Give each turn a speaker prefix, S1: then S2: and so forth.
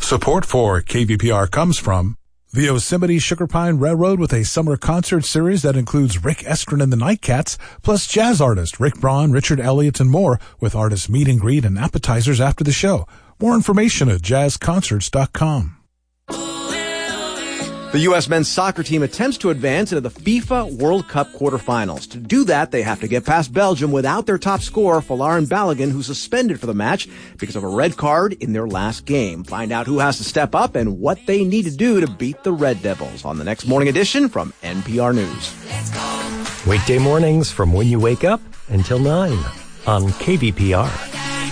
S1: Support for KVPR comes from the Yosemite Sugar Pine Railroad with a summer concert series that includes Rick Estrin and the Nightcats, plus jazz artists Rick Braun, Richard Elliott, and more, with artists meet and greet and appetizers after the show. More information at jazzconcerts.com.
S2: The U.S. men's soccer team attempts to advance into the FIFA World Cup quarterfinals. To do that, they have to get past Belgium without their top scorer, Folarin Balogun, who's suspended for the match because of a red card in their last game. Find out who has to step up and what they need to do to beat the Red Devils on the next morning edition from NPR News.
S3: Weekday mornings from when you wake up until 9 on KVPR.